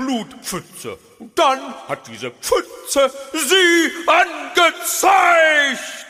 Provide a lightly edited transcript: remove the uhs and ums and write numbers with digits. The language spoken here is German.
Blutpfütze. Und dann hat diese Pfütze sie angezeigt.